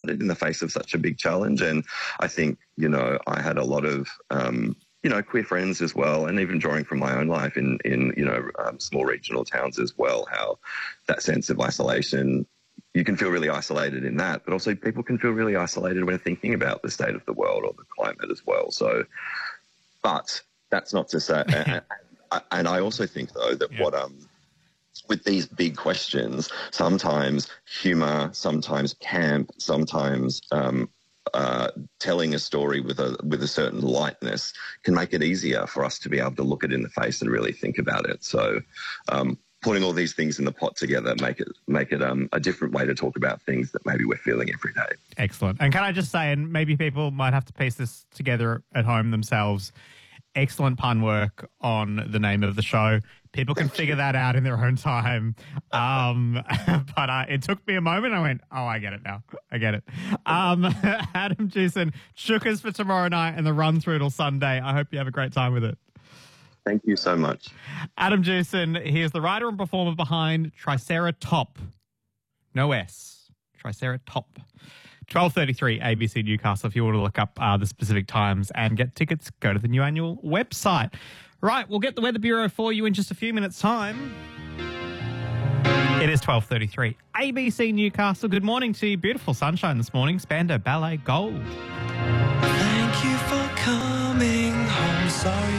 in the face of such a big challenge. And I think, I had a lot of, queer friends as well, and even drawing from my own life in small regional towns as well, how that sense of isolation, you can feel really isolated in that, but also people can feel really isolated when thinking about the state of the world or the climate as well. So, but that's not to say, and I also think though that with these big questions, sometimes humour, sometimes camp, sometimes telling a story with a certain lightness can make it easier for us to be able to look it in the face and really think about it. So putting all these things in the pot together make it a different way to talk about things that maybe we're feeling every day. Excellent. And can I just say, and maybe people might have to piece this together at home themselves, excellent pun work on the name of the show. People can figure that out in their own time. But it took me a moment. I went, oh, I get it now. I get it. Adam Jewson, Chookers for tomorrow night and the run through till Sunday. I hope you have a great time with it. Thank you so much. Adam Jewson, he is the writer and performer behind Triceratop. No S. Triceratop. 12:33 ABC Newcastle. If you want to look up the specific times and get tickets, go to the new annual website. Right, we'll get the Weather Bureau for you in just a few minutes' time. It is 12:33 ABC Newcastle. Good morning to you. Beautiful sunshine this morning. Spandau Ballet Gold. Thank you for coming home. Sorry